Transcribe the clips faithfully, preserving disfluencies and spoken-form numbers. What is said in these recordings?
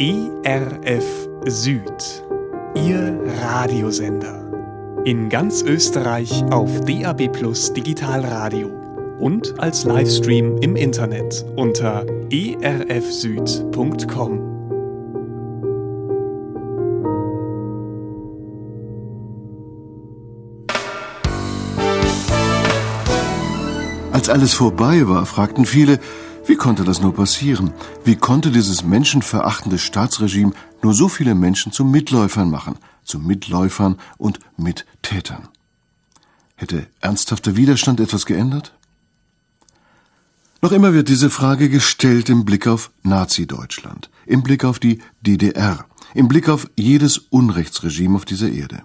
E R F Süd, Ihr Radiosender. In ganz Österreich auf D A B Plus Digitalradio und als Livestream im Internet unter e r f süd punkt com. Als alles vorbei war, fragten viele, wie konnte das nur passieren? Wie konnte dieses menschenverachtende Staatsregime nur so viele Menschen zu Mitläufern machen, zu Mitläufern und Mittätern? Hätte ernsthafter Widerstand etwas geändert? Noch immer wird diese Frage gestellt im Blick auf Nazi-Deutschland, im Blick auf die D D R, im Blick auf jedes Unrechtsregime auf dieser Erde.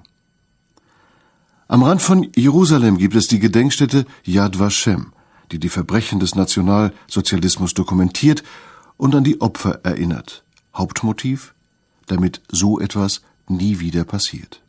Am Rand von Jerusalem gibt es die Gedenkstätte Yad Vashem, die die Verbrechen des Nationalsozialismus dokumentiert und an die Opfer erinnert. Hauptmotiv? Damit so etwas nie wieder passiert.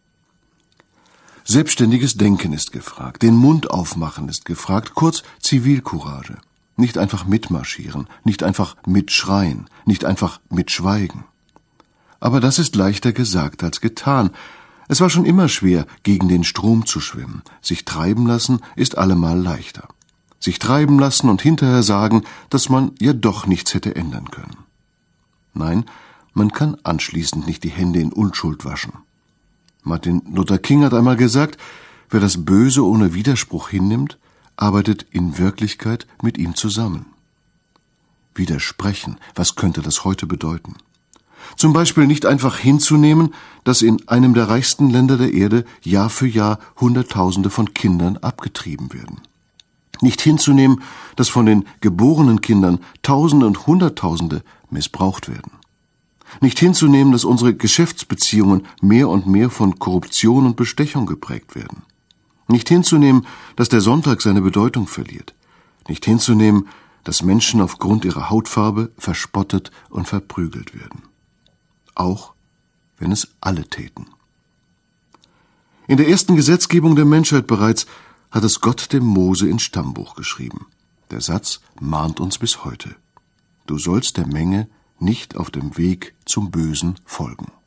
Selbstständiges Denken ist gefragt, den Mund aufmachen ist gefragt, kurz Zivilcourage. Nicht einfach mitmarschieren, nicht einfach mitschreien, nicht einfach mitschweigen. Aber das ist leichter gesagt als getan. Es war schon immer schwer, gegen den Strom zu schwimmen. Sich treiben lassen ist allemal leichter. Sich treiben lassen und hinterher sagen, dass man ja doch nichts hätte ändern können. Nein, man kann anschließend nicht die Hände in Unschuld waschen. Martin Luther King hat einmal gesagt, wer das Böse ohne Widerspruch hinnimmt, arbeitet in Wirklichkeit mit ihm zusammen. Widersprechen, was könnte das heute bedeuten? Zum Beispiel nicht einfach hinzunehmen, dass in einem der reichsten Länder der Erde Jahr für Jahr Hunderttausende von Kindern abgetrieben werden. Nicht hinzunehmen, dass von den geborenen Kindern Tausende und Hunderttausende missbraucht werden. Nicht hinzunehmen, dass unsere Geschäftsbeziehungen mehr und mehr von Korruption und Bestechung geprägt werden. Nicht hinzunehmen, dass der Sonntag seine Bedeutung verliert. Nicht hinzunehmen, dass Menschen aufgrund ihrer Hautfarbe verspottet und verprügelt werden. Auch wenn es alle täten. In der ersten Gesetzgebung der Menschheit bereits hat es Gott dem Mose ins Stammbuch geschrieben. Der Satz mahnt uns bis heute. Du sollst der Menge nicht auf dem Weg zum Bösen folgen.